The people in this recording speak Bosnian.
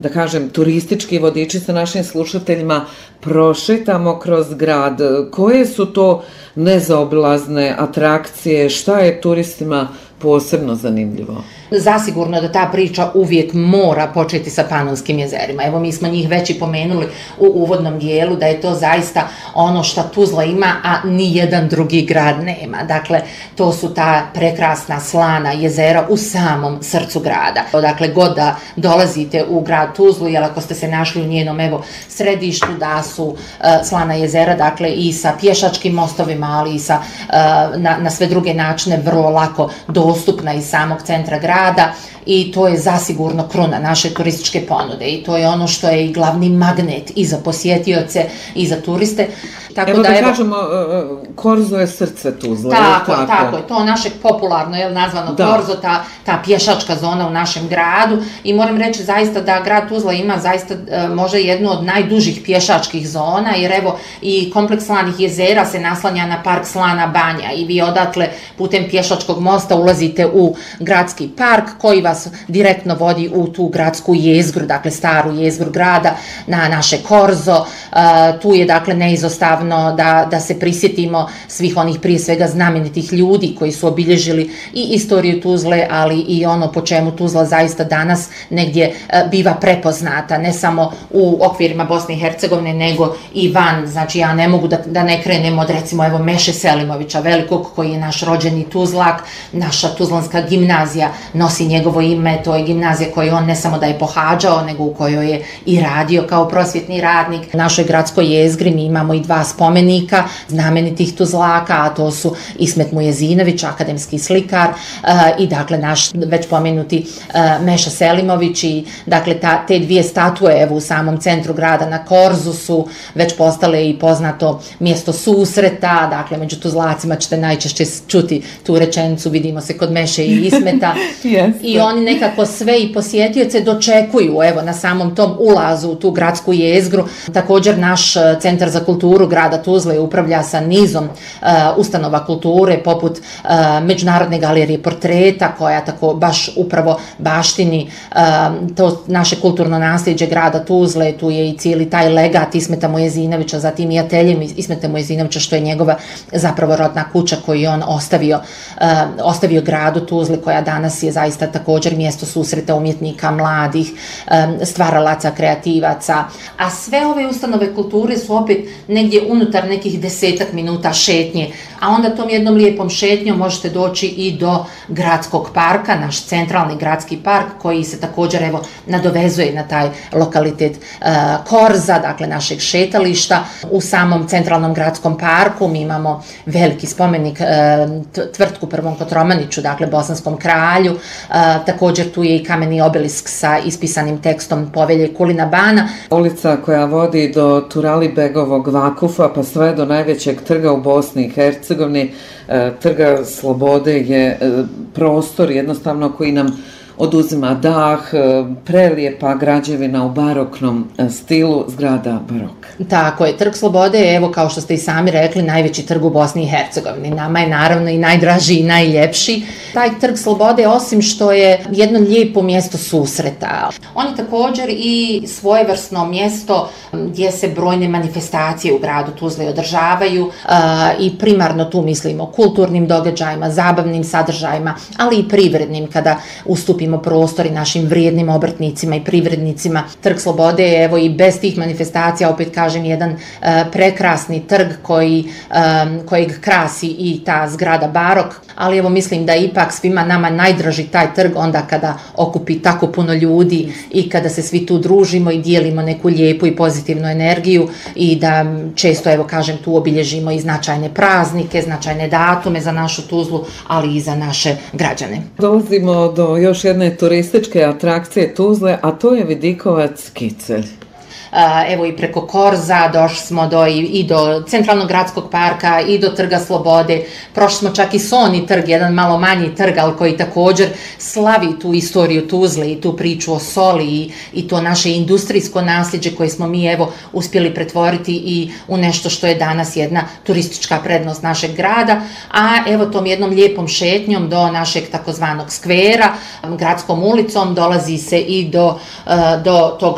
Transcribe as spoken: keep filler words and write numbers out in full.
da kažem, turistički vodiči sa našim slušateljima prošetamo kroz grad. Koje su to nezaobilazne atrakcije? Šta je turistima posebno zanimljivo? Zasigurno da ta priča uvijek mora početi sa Panonskim jezerima. Evo, mi smo njih već i pomenuli u uvodnom dijelu, da je to zaista ono što Tuzla ima, a ni jedan drugi grad nema. Dakle, to su ta prekrasna slana jezera u samom srcu grada. Dakle, god da dolazite u grad Tuzlu, jer ako ste se našli u njenom evo središtu, da su uh, slana jezera, dakle, i sa pješačkim mostovima, ali i sa, uh, na, na sve druge načine vrlo lako dostupna iz samog centra grada. I to je zasigurno kruna naše turističke ponude i to je ono što je i glavni magnet i za posjetioce i za turiste. Tako evo da, da evo, kažemo, Korzo je srce Tuzle. Tako, tako, tako je, to naše popularno je nazvano da. Korzo, ta, ta pješačka zona u našem gradu i moram reći zaista da grad Tuzla ima zaista možda jednu od najdužih pješačkih zona, jer evo i kompleks slanih jezera se naslanja na park Slana Banja i vi odatle putem pješačkog mosta ulazite u gradski park koji vas direktno vodi u tu gradsku jezgru, dakle staru jezgru grada, na naše Korzo. Uh, tu je dakle neizostavno Da, da se prisjetimo svih onih prije svega znamenitih ljudi koji su obilježili i istoriju Tuzle, ali i ono po čemu Tuzla zaista danas negdje e, biva prepoznata, ne samo u okvirima Bosne i Hercegovine, nego i van. Znači, ja ne mogu da, da ne krenem od recimo evo Meše Selimovića velikog, koji je naš rođeni Tuzlak, naša Tuzlanska gimnazija nosi njegovo ime, to je gimnazija koju on ne samo da je pohađao, nego u kojoj je i radio kao prosvjetni radnik. U našoj gradskoj jezgri mi imamo i dva spomenika znamenitih Tuzlaka, a to su Ismet Mujezinović, akademski slikar, uh, i dakle naš već pomenuti uh, Meša Selimović i dakle ta, te dvije statue evo u samom centru grada na Korzu su već postale i poznato mjesto susreta, dakle među Tuzlacima ćete najčešće čuti tu rečenicu vidimo se kod Meše i Ismeta yes. I oni nekako sve i posjetioce dočekuju evo na samom tom ulazu u tu gradsku jezgru. Također naš centar za kulturu grada Tuzle upravlja sa nizom uh, ustanova kulture poput uh, Međunarodne galerije portreta koja tako baš upravo baštini uh, to naše kulturno nasljeđe grada Tuzle. Tu je i cijeli taj legat Ismeta Mujezinovića, zatim i atelje Ismeta Mujezinovića što je njegova zapravo rodna kuća koju je on ostavio, uh, ostavio gradu Tuzli, koja danas je zaista također mjesto susreta umjetnika, mladih, um, stvaralaca, kreativaca. A sve ove ustanove kulture su opet negdje unutar nekih desetak minuta šetnje, a onda tom jednom lijepom šetnjom možete doći i do gradskog parka, naš centralni gradski park koji se također evo nadovezuje na taj lokalitet uh, Korza, dakle našeg šetališta. U samom centralnom gradskom parku mi imamo veliki spomenik uh, tvrtku Prvom Kotromaniću, dakle bosanskom kralju, uh, također tu je i kameni obelisk sa ispisanim tekstom Povelje Kulina Bana. Ulica koja vodi do Turalibegovog Vakufa pa sve do najvećeg trga u Bosni i Hercegovini, Trga Slobode je prostor jednostavno koji nam oduzima dah, prelijepa građevina u baroknom stilu, zgrada barok. Tako je, Trg Slobode je, evo kao što ste i sami rekli, najveći trg u Bosni i Hercegovini. Nama je naravno i najdraži i najljepši. Taj Trg Slobode, osim što je jedno lijepo mjesto susreta, on je također i svojevrsno mjesto gdje se brojne manifestacije u gradu Tuzli održavaju uh, i primarno tu mislimo kulturnim događajima, zabavnim sadržajima, ali i privrednim, kada ustupimo prostori našim vrijednim obrtnicima i privrednicima. Trg Slobode je evo i bez tih manifestacija, opet kažem, jedan uh, prekrasni trg koji, um, kojeg krasi i ta zgrada barok, ali evo mislim da ipak svima nama najdraži taj trg onda kada okupi tako puno ljudi i kada se svi tu družimo i dijelimo neku lijepu i pozitivnu energiju i da često evo kažem tu obilježimo i značajne praznike, značajne datume za našu Tuzlu, ali i za naše građane. Dolazimo do još jedne turističke atrakcije Tuzle, a to je Vidikovac Kicelj. Evo i preko Korza došli smo do, i, i do centralnog gradskog parka i do Trga Slobode. Prošli smo čak i Soni trg, jedan malo manji trg, ali koji također slavi tu istoriju Tuzle i tu priču o soli i, i to naše industrijsko nasljeđe koje smo mi evo uspjeli pretvoriti i u nešto što je danas jedna turistička prednost našeg grada. A evo tom jednom lijepom šetnjom do našeg takozvanog skvera, gradskom ulicom, dolazi se i do, do tog